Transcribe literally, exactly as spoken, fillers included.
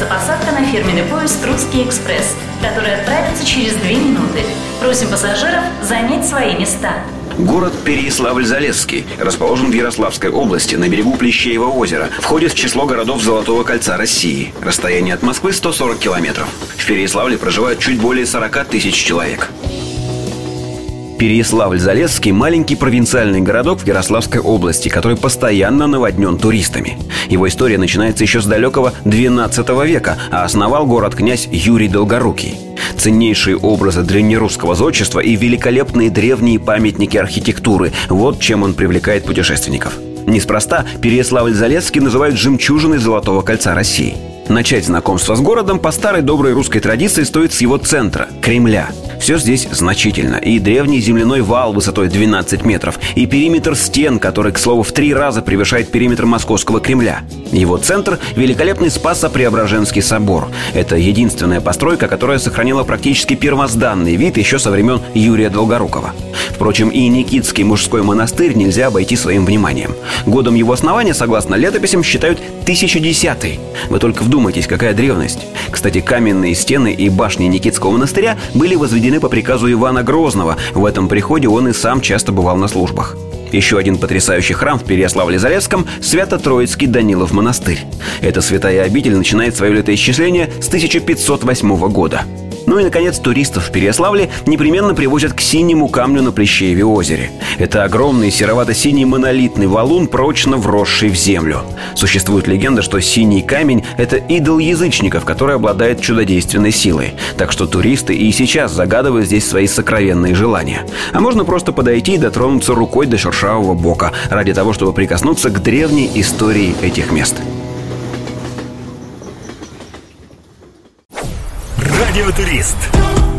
Начинается посадка на фирменный поезд «Русский экспресс», который отправится через две минуты. Просим пассажиров занять свои места. Город Переяславль-Залесский расположен в Ярославской области на берегу Плещеева озера. Входит в число городов Золотого кольца России. Расстояние от Москвы сто сорок километров. В Переяславле проживают чуть более сорок тысяч человек. Переяславль-Залесский – маленький провинциальный городок в Ярославской области, который постоянно наводнен туристами. Его история начинается еще с далекого двенадцатого века, а основал город князь Юрий Долгорукий. Ценнейшие образы древнерусского зодчества и великолепные древние памятники архитектуры – вот чем он привлекает путешественников. Неспроста Переяславль-Залесский называют жемчужиной Золотого кольца России. Начать знакомство с городом по старой доброй русской традиции стоит с его центра – Кремля. Все здесь значительно. И древний земляной вал высотой двенадцать метров, и периметр стен, который, к слову, в три раза превышает периметр Московского Кремля. Его центр – великолепный Спасо-Преображенский собор. Это единственная постройка, которая сохранила практически первозданный вид еще со времен Юрия Долгорукова. Впрочем, и Никитский мужской монастырь нельзя обойти своим вниманием. Годом его основания, согласно летописям, считают тысяча десятый. Вы только вдумайтесь, какая древность. Кстати, каменные стены и башни Никитского монастыря были возведены по приказу Ивана Грозного. В этом приходе он и сам часто бывал на службах. Еще один потрясающий храм в Переяславле-Залесском – Свято-Троицкий Данилов монастырь. Эта святая обитель начинает свое летоисчисление с тысяча пятьсот восьмого года. Ну и, наконец, туристов в Переяславле непременно привозят к синему камню на Плещееве озере. Это огромный серовато-синий монолитный валун, прочно вросший в землю. Существует легенда, что синий камень – это идол язычников, который обладает чудодейственной силой. Так что туристы и сейчас загадывают здесь свои сокровенные желания. А можно просто подойти и дотронуться рукой до шершавого бока, ради того, чтобы прикоснуться к древней истории этих мест. Радиотурист.